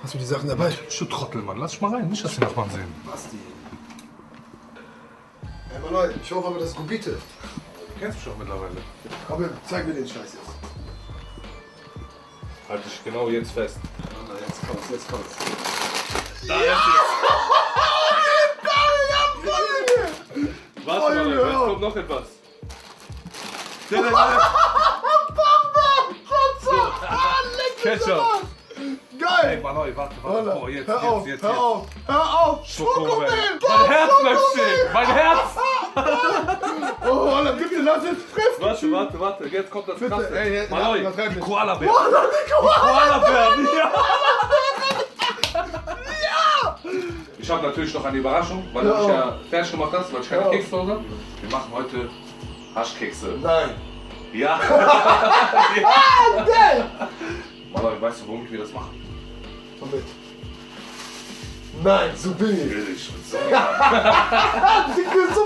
Hast du die Sachen dabei? Du Trottel, Mann. Lass dich mal rein. Nicht, dass die Nachbarn sehen. Basti. Hey, Mann, ich hoffe aber, das ist Gubite. Du kennst mich doch mittlerweile. Aber zeig mir den Scheiß jetzt. Halt dich genau jetzt fest. Na, jetzt kommt's, jetzt kommt's. Da ist es. Warte mal, jetzt kommt noch etwas. Ketchup. Geil! Ey, Mann, warte. Oh, jetzt. Hör auf! Schokomel. Mein Herz bleibt stehen. Mein Herz. Oh, dann bitte, lass jetzt frisch! Warte. Jetzt kommt das Bitte, Krasse. ey, Mann, übertreib die nicht. Koala-Bär. Die Koala-Bären, ja. Ich habe natürlich noch eine Überraschung, weil du mich ja fertig gemacht hast, weil ich keine Kekse zu Hause habe. Wir machen heute Haschkekse. Nein! Ja. Geil! Mann, weißt du, womit wir das machen? Womit? Nein, so billig! Billig. Dicke, so